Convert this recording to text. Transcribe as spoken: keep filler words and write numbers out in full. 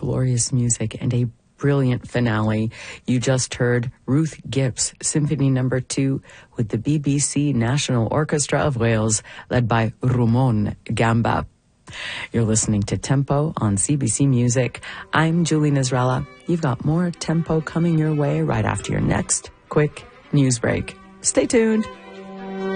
glorious music and a brilliant finale. You just heard Ruth Gibbs, Symphony Number Two, with the B B C National Orchestra of Wales, led by Ramon Gamba. You're listening to Tempo on C B C Music. I'm Julie Nazrella. You've got more Tempo coming your way right after your next quick news break. Stay tuned.